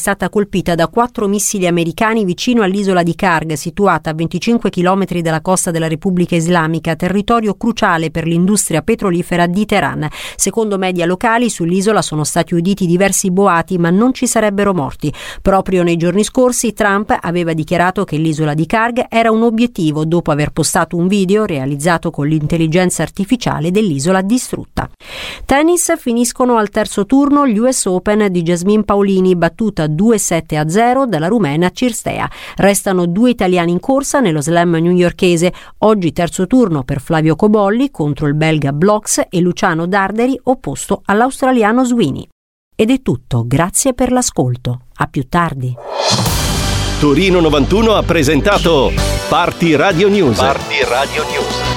stata colpita da 4 missili americani vicino all'isola di Karg, situata a 25 km dalla costa della Repubblica Islamica, territorio cruciale per l'industria petrolifera di Teheran. Secondo media locali, sull'isola sono stati uditi diversi boati, ma non ci sarebbero morti. Proprio nei giorni scorsi Trump aveva dichiarato che l'isola di Karg era un obiettivo, dopo aver postato un video realizzato con l'intelligenza artificiale dell'isola distrutta. Tennis, finiscono al terzo turno gli US Open di Jasmine Paolini, battuta 2-7-0 dalla rumena Cirstea. Restano 2 italiani in corsa nello slam newyorkese. Oggi terzo turno per Flavio Cobolli contro il belga Blox e Luciano Darderi opposto all'australiano Sweeney. Ed è tutto, grazie per l'ascolto. A più tardi. Torino 91 ha presentato Party Radio News.